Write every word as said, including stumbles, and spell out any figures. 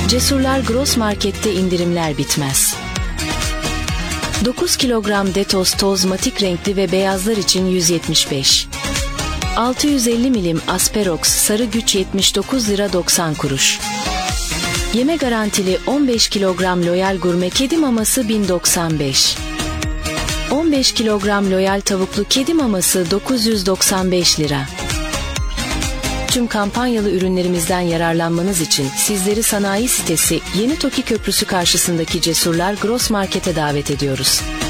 Cesurlar Gross Market'te indirimler bitmez. dokuz kilogram Detos toz matik renkli ve beyazlar için yüz yetmiş beş. altı yüz elli milim Asperox sarı güç yetmiş dokuz lira doksan kuruş. Yeme garantili on beş kilogram Loyal Gurme kedi maması bin doksan beş. on beş kilogram Loyal tavuklu kedi maması dokuz yüz doksan beş lira. Tüm kampanyalı ürünlerimizden yararlanmanız için sizleri sanayi sitesi Yeni Toki Köprüsü karşısındaki Cesurlar Gross Market'e davet ediyoruz.